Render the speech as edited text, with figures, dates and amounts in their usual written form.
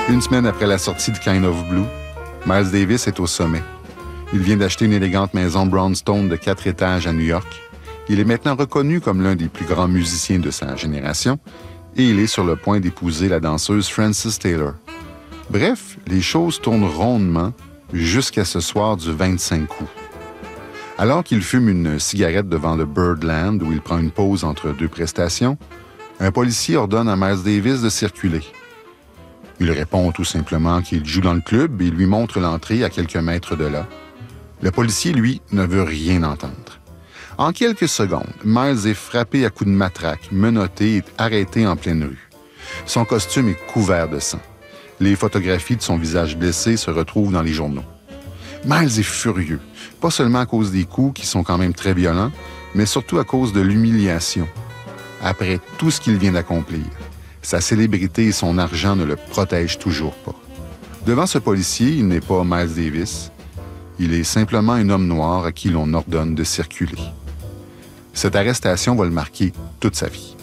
Une semaine après la sortie de Kind of Blue, Miles Davis est au sommet. Il vient d'acheter une élégante maison brownstone de 4 étages à New York. Il est maintenant reconnu comme l'un des plus grands musiciens de sa génération et il est sur le point d'épouser la danseuse Frances Taylor. Bref, les choses tournent rondement jusqu'à ce soir du 25 août. Alors qu'il fume une cigarette devant le Birdland où il prend une pause entre deux prestations, un policier ordonne à Miles Davis de circuler. Il répond tout simplement qu'il joue dans le club et lui montre l'entrée à quelques mètres de là. Le policier, lui, ne veut rien entendre. En quelques secondes, Miles est frappé à coups de matraque, menotté et arrêté en pleine rue. Son costume est couvert de sang. Les photographies de son visage blessé se retrouvent dans les journaux. Miles est furieux, pas seulement à cause des coups qui sont quand même très violents, mais surtout à cause de l'humiliation. Après tout ce qu'il vient d'accomplir, sa célébrité et son argent ne le protègent toujours pas. Devant ce policier, il n'est pas Miles Davis. Il est simplement un homme noir à qui l'on ordonne de circuler. Cette arrestation va le marquer toute sa vie.